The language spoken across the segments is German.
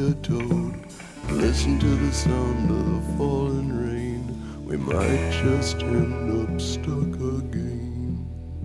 they're told. Listen to the sound of the falling rain. We might just end up stuck again.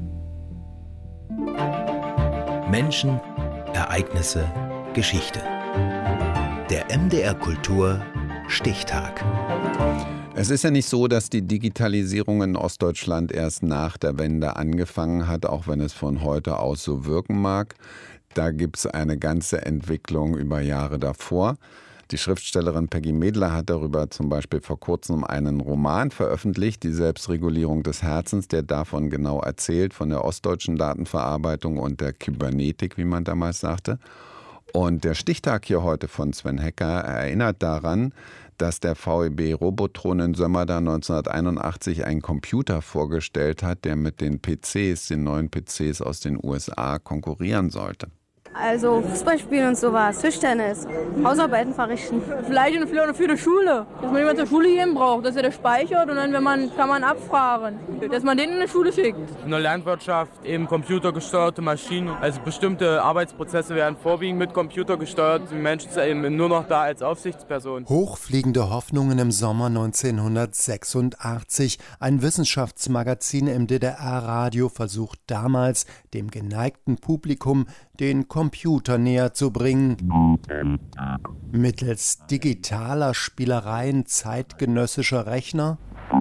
Menschen, Ereignisse, Geschichte. Der MDR Kultur Stichtag. Es ist ja nicht so, dass die Digitalisierung in Ostdeutschland erst nach der Wende angefangen hat, auch wenn es von heute aus so wirken mag. Da gibt es eine ganze Entwicklung über Jahre davor. Die Schriftstellerin Peggy Medler hat darüber zum Beispiel vor kurzem einen Roman veröffentlicht, Die Selbstregulierung des Herzens, der davon genau erzählt, von der ostdeutschen Datenverarbeitung und der Kybernetik, wie man damals sagte. Und der Stichtag hier heute von Sven Hecker erinnert daran, dass der VEB Robotron in Sömmerda 1981 einen Computer vorgestellt hat, der mit den PCs, den neuen PCs aus den USA, konkurrieren sollte. Also Fußball spielen und sowas, Tischtennis, Hausarbeiten verrichten. Vielleicht für die Schule, dass man jemanden zur Schule gehen braucht, dass er das speichert und dann kann man abfragen, dass man den in die Schule schickt. In der Landwirtschaft eben computergesteuerte Maschinen, also bestimmte Arbeitsprozesse werden vorwiegend mit Computer gesteuert, die Menschen sind eben nur noch da als Aufsichtsperson. Hochfliegende Hoffnungen im Sommer 1986. Ein Wissenschaftsmagazin im DDR-Radio versucht damals, dem geneigten Publikum den Computer näher zu bringen. Mittels digitaler Spielereien zeitgenössischer Rechner.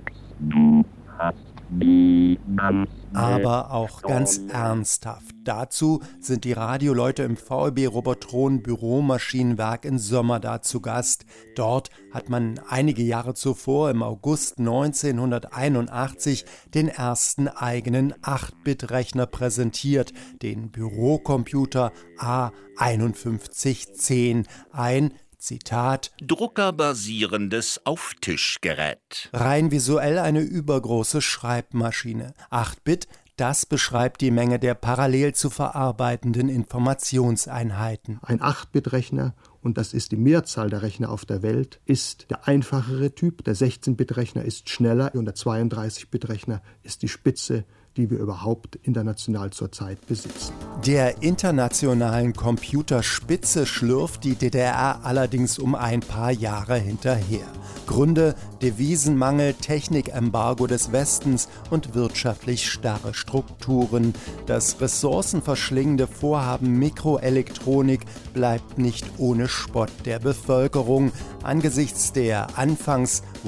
Aber auch ganz ernsthaft. Dazu sind die Radioleute im VEB Robotron Büromaschinenwerk in Sömmerda zu Gast. Dort hat man einige Jahre zuvor, im August 1981, den ersten eigenen 8-Bit-Rechner präsentiert, den Bürocomputer A5110, ein Zitat: druckerbasierendes Auftischgerät. Rein visuell eine übergroße Schreibmaschine. 8-Bit, das beschreibt die Menge der parallel zu verarbeitenden Informationseinheiten. Ein 8-Bit-Rechner, und das ist die Mehrzahl der Rechner auf der Welt, ist der einfachere Typ. Der 16-Bit-Rechner ist schneller und der 32-Bit-Rechner ist die Spitze, die wir überhaupt international zurzeit besitzen. Der internationalen Computerspitze schlürft die DDR allerdings um ein paar Jahre hinterher. Gründe: Devisenmangel, Technikembargo des Westens und wirtschaftlich starre Strukturen. Das ressourcenverschlingende Vorhaben Mikroelektronik bleibt nicht ohne Spott der Bevölkerung. Angesichts der anfangs